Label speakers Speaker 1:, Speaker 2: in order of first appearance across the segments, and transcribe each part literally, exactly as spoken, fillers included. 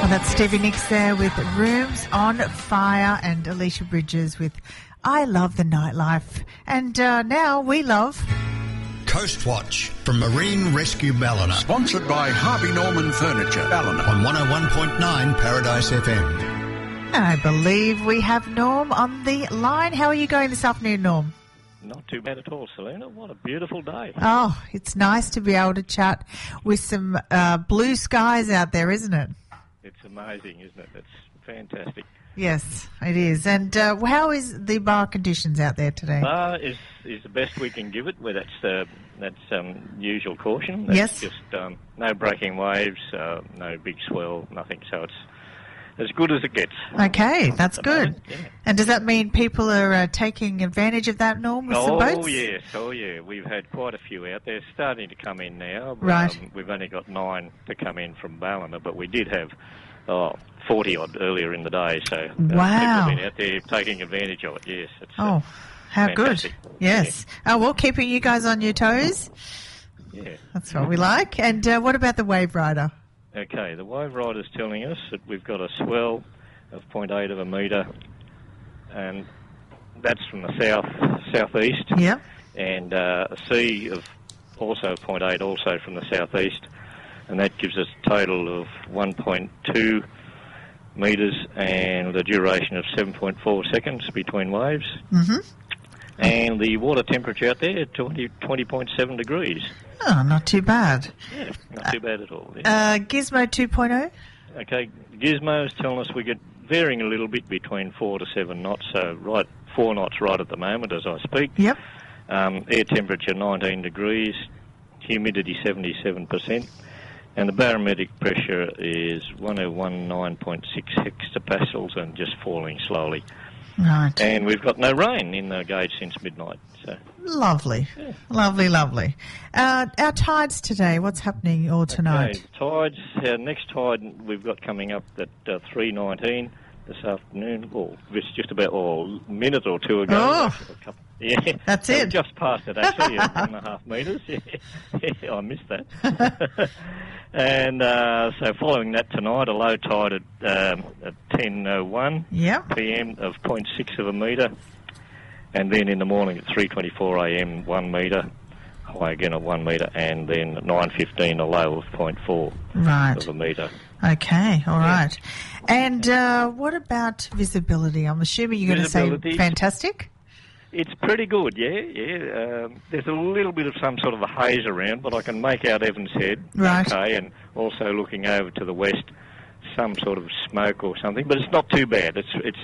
Speaker 1: Oh, that's Stevie Nicks there with Rooms on Fire and Alicia Bridges with I Love the Nightlife. And uh, now we love...
Speaker 2: Coast Watch from Marine Rescue Ballina.
Speaker 3: Sponsored by Harvey Norman Furniture, Ballina.
Speaker 2: On one oh one point nine Paradise F M.
Speaker 1: I believe we have Norm on the line. How are you going this afternoon, Norm?
Speaker 4: Not too bad at all, Selena. What a beautiful day.
Speaker 1: Oh, it's nice to be able to chat with some uh, blue skies out there, isn't it?
Speaker 4: It's amazing, isn't it? It's fantastic.
Speaker 1: Yes, it is. And uh, how is the bar conditions out there today?
Speaker 4: Bar is is the best we can give it. Where that's uh, that's um, usual caution. That's
Speaker 1: yes.
Speaker 4: Just um, no breaking waves, uh, no big swell, nothing. So it's as good as it gets.
Speaker 1: Okay, that's good.
Speaker 4: Moment, yeah.
Speaker 1: And does that mean people are uh, taking advantage of that, Norm, with
Speaker 4: oh,
Speaker 1: some boats?
Speaker 4: Oh yes, oh yeah. We've had quite a few out there starting to come in now.
Speaker 1: Right.
Speaker 4: Um, we've only got nine to come in from Ballina, but we did have oh, forty odd earlier in the day. So uh, people
Speaker 1: wow.
Speaker 4: have been out there taking advantage of it. Yes. It's,
Speaker 1: oh,
Speaker 4: uh,
Speaker 1: how
Speaker 4: fantastic.
Speaker 1: good. Yes.
Speaker 4: Yeah.
Speaker 1: Oh, well, keeping you guys on your toes.
Speaker 4: Yeah.
Speaker 1: That's what we like. And uh, what about the Wave Rider?
Speaker 4: Okay, the Wave Rider's telling us that we've got a swell of zero point eight of a metre, and that's from the south southeast.
Speaker 1: Yep.
Speaker 4: And uh, a sea of also zero point eight, also from the southeast, and that gives us a total of one point two metres and a duration of seven point four seconds between waves.
Speaker 1: Mm-hmm.
Speaker 4: And the water temperature out there, twenty point seven degrees.
Speaker 1: Oh, not too bad.
Speaker 4: Yeah, not too bad at all. Yeah.
Speaker 1: Uh, Gizmo two point oh?
Speaker 4: Okay, Gizmo is telling us we get varying a little bit between four to seven knots, so right four knots right at the moment as I speak.
Speaker 1: Yep.
Speaker 4: Um, air temperature nineteen degrees, humidity seventy-seven percent, and the barometric pressure is one oh one nine point six hectopascals and just falling slowly.
Speaker 1: Right.
Speaker 4: And we've got no rain in the gauge since midnight. So
Speaker 1: lovely,
Speaker 4: yeah.
Speaker 1: lovely, lovely. Uh, our tides today, what's happening all tonight?
Speaker 4: Okay, tides, our next tide we've got coming up at uh, three nineteen this afternoon. Well, it's just about oh, a minute or two ago.
Speaker 1: Oh,
Speaker 4: yeah,
Speaker 1: that's
Speaker 4: so
Speaker 1: it.
Speaker 4: Just past it, actually, at one and a half metres. Yeah. Yeah, I missed that. And uh, so following that tonight, a low tide at, um, at ten oh one
Speaker 1: yep.
Speaker 4: p m of zero point six of a metre. And then in the morning at three twenty-four a m, one metre, high again at one metre, and then at nine fifteen a low of zero point four
Speaker 1: right.
Speaker 4: of a metre.
Speaker 1: Okay, all
Speaker 4: yeah.
Speaker 1: right. And uh, what about visibility? I'm assuming you're going to say fantastic?
Speaker 4: It's pretty good, yeah, yeah. Um, there's a little bit of some sort of a haze around, but I can make out Evans Head,
Speaker 1: right.
Speaker 4: okay, and also looking over to the west, some sort of smoke or something, but it's not too bad. It's it's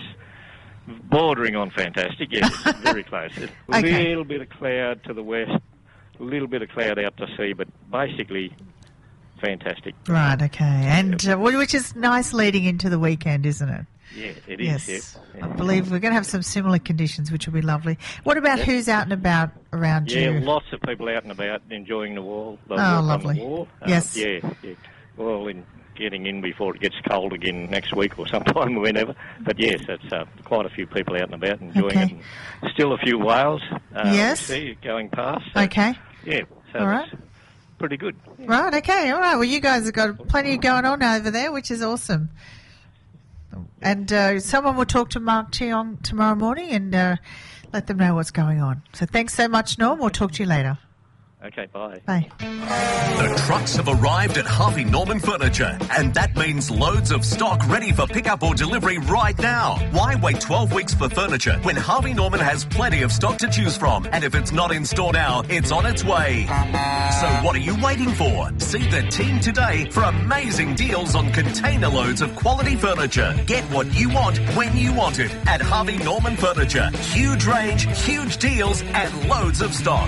Speaker 4: bordering on fantastic, yeah, it's very close. A
Speaker 1: okay.
Speaker 4: little bit of cloud to the west, a little bit of cloud out to sea, but basically fantastic.
Speaker 1: Right, okay, and uh, which is nice leading into the weekend, isn't it?
Speaker 4: Yeah, it is.
Speaker 1: Yes,
Speaker 4: yes.
Speaker 1: I believe we're going to have some similar conditions, which will be lovely. What about
Speaker 4: yep.
Speaker 1: who's out and about around
Speaker 4: yeah,
Speaker 1: you?
Speaker 4: Yeah, lots of people out and about enjoying the wall. The
Speaker 1: oh,
Speaker 4: walk
Speaker 1: lovely.
Speaker 4: On the wall.
Speaker 1: Yes.
Speaker 4: Um, yeah, yeah. Well, in getting in before it gets cold again next week or sometime, whenever. But yes, it's uh, quite a few people out and about enjoying
Speaker 1: okay.
Speaker 4: it. Still a few whales. Uh,
Speaker 1: yes.
Speaker 4: We see going past. So,
Speaker 1: okay.
Speaker 4: Yeah. So
Speaker 1: all right.
Speaker 4: Pretty good. Yeah.
Speaker 1: Right. Okay. All right. Well, you guys have got plenty going on over there, which is awesome. And uh, someone will talk to Mark Cheong tomorrow morning and uh, let them know what's going on. So thanks so much, Norm. We'll talk to you later.
Speaker 4: Okay, bye.
Speaker 1: Bye.
Speaker 5: The trucks have arrived at Harvey Norman Furniture, and that means loads of stock ready for pickup or delivery right now. Why wait twelve weeks for furniture when Harvey Norman has plenty of stock to choose from? And if it's not in store now, it's on its way. So what are you waiting for? See the team today for amazing deals on container loads of quality furniture. Get what you want when you want it at Harvey Norman Furniture. Huge range, huge deals, and loads of stock.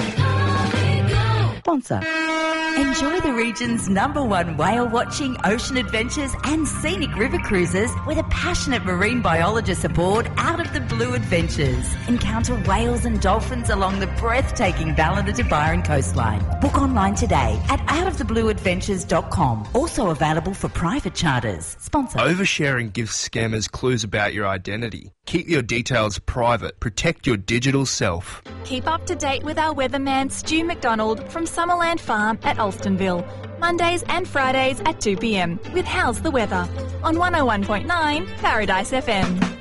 Speaker 6: Sponsor. Enjoy the region's number one whale watching, ocean adventures and scenic river cruises with a passionate marine biologist aboard Out of the Blue Adventures. Encounter whales and dolphins along the breathtaking Ballina to Byron coastline. Book online today at out of the blue adventures dot com. Also available for private charters. Sponsor.
Speaker 7: Oversharing gives scammers clues about your identity. Keep your details private. Protect your digital self.
Speaker 8: Keep up to date with our weatherman Stu McDonald from Summerland Farm at Alstonville. Mondays and Fridays at two p m with How's the Weather on one oh one point nine Paradise F M.